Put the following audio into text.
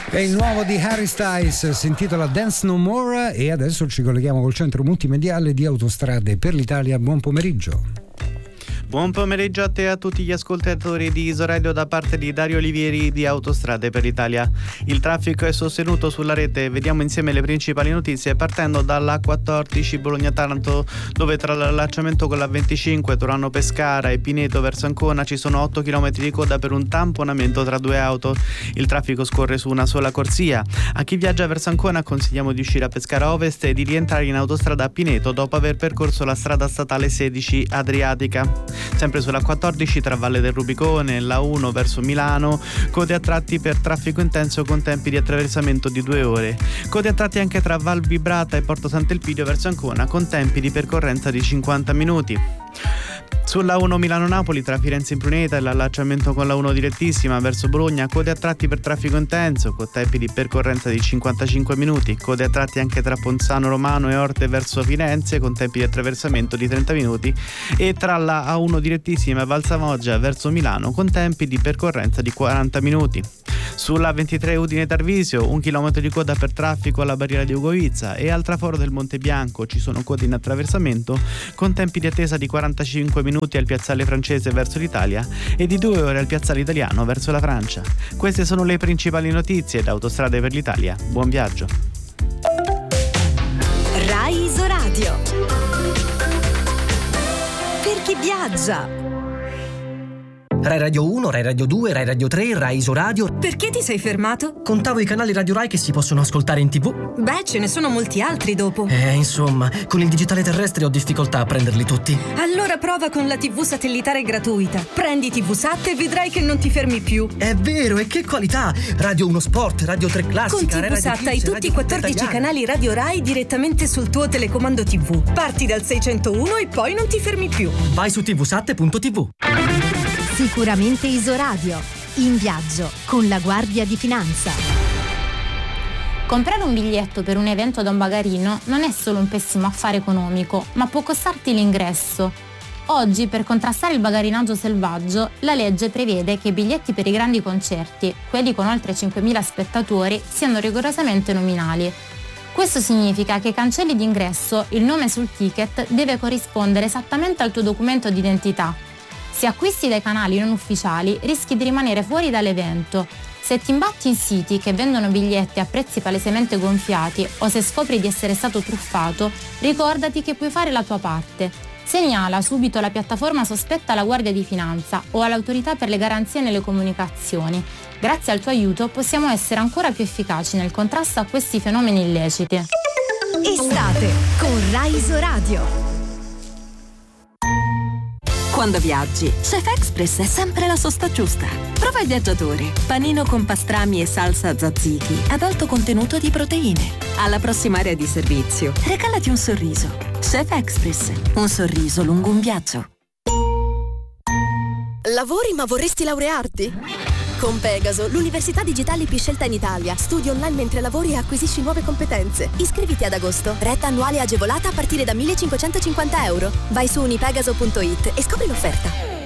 È il nuovo di Harry Styles, si intitola Dance No More e adesso ci colleghiamo col centro multimediale di Autostrade per l'Italia. Buon pomeriggio. Buon pomeriggio a te e a tutti gli ascoltatori di Isoradio da parte di Dario Olivieri di Autostrade per l'Italia. Il traffico è sostenuto sulla rete, vediamo insieme le principali notizie partendo dalla 14 Bologna-Taranto, dove tra l'allacciamento con la 25 Torano-Pescara e Pineto verso Ancona ci sono 8 km di coda per un tamponamento tra due auto. Il traffico scorre su una sola corsia. A chi viaggia verso Ancona consigliamo di uscire a Pescara Ovest e di rientrare in autostrada a Pineto dopo aver percorso la strada statale 16 Adriatica. Sempre sulla 14 tra Valle del Rubicone e la 1 verso Milano, code a tratti per traffico intenso con tempi di attraversamento di 2 ore. Code a tratti anche tra Val Vibrata e Porto Sant'Elpidio verso Ancona con tempi di percorrenza di 50 minuti. Sulla 1 Milano-Napoli tra Firenze Impruneta e l'allacciamento con la 1 direttissima verso Bologna, code a tratti per traffico intenso con tempi di percorrenza di 55 minuti, code a tratti anche tra Ponzano Romano e Orte verso Firenze con tempi di attraversamento di 30 minuti e tra la A1 direttissima e Valsamoggia verso Milano con tempi di percorrenza di 40 minuti. Sulla 23 Udine Tarvisio 1 chilometro di coda per traffico alla barriera di Ugovizza e al traforo del Monte Bianco ci sono code in attraversamento con tempi di attesa di 45 minuti al piazzale francese verso l'Italia e di 2 ore al piazzale italiano verso la Francia. Queste sono le principali notizie da Autostrade per l'Italia. Buon viaggio. Rai Isoradio. Per chi viaggia. Rai Radio 1, Rai Radio 2, Rai Radio 3, Rai Isoradio. Perché ti sei fermato? Contavo i canali Radio Rai che si possono ascoltare in TV. Beh, ce ne sono molti altri dopo. Insomma, con il digitale terrestre ho difficoltà a prenderli tutti. Allora prova con la TV satellitare gratuita. Prendi TV Sat e vedrai che non ti fermi più. È vero, e che qualità! Radio 1 Sport, Radio 3 Classica, con TV Sat hai tutti i 14 canali Radio Rai direttamente sul tuo telecomando TV. Parti dal 601 e poi non ti fermi più. Vai su tvsat.tv. Sicuramente Isoradio, in viaggio con la Guardia di Finanza. Comprare un biglietto per un evento da un bagarino non è solo un pessimo affare economico, ma può costarti l'ingresso. Oggi, per contrastare il bagarinaggio selvaggio, la legge prevede che i biglietti per i grandi concerti, quelli con oltre 5.000 spettatori, siano rigorosamente nominali. Questo significa che ai cancelli d'ingresso il nome sul ticket deve corrispondere esattamente al tuo documento d'identità. Se acquisti dai canali non ufficiali, rischi di rimanere fuori dall'evento. Se ti imbatti in siti che vendono biglietti a prezzi palesemente gonfiati o se scopri di essere stato truffato, ricordati che puoi fare la tua parte. Segnala subito la piattaforma sospetta alla Guardia di Finanza o all'Autorità per le Garanzie nelle Comunicazioni. Grazie al tuo aiuto possiamo essere ancora più efficaci nel contrasto a questi fenomeni illeciti. Estate con Rai Isoradio. Quando viaggi, Chef Express è sempre la sosta giusta. Prova il viaggiatore. Panino con pastrami e salsa tzatziki ad alto contenuto di proteine. Alla prossima area di servizio, regalati un sorriso. Chef Express. Un sorriso lungo un viaggio. Lavori ma vorresti laurearti? Con Pegaso, l'università digitale più scelta in Italia. Studi online mentre lavori e acquisisci nuove competenze. Iscriviti ad agosto. Retta annuale agevolata a partire da €1.550. Vai su unipegaso.it e scopri l'offerta.